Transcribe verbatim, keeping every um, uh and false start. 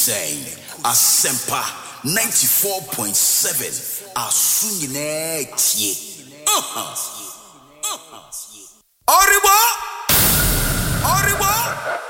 say Asempa ninety-four point seven Asunyine tie. Uh-huh. Uh-huh. Oribo